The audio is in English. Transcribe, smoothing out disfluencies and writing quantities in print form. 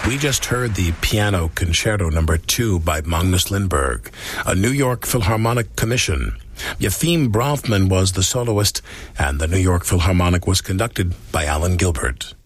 We just heard the Piano Concerto No. 2 by Magnus Lindberg, a New York Philharmonic commission. Yefim Bronfman was the soloist, and the New York Philharmonic was conducted by Alan Gilbert.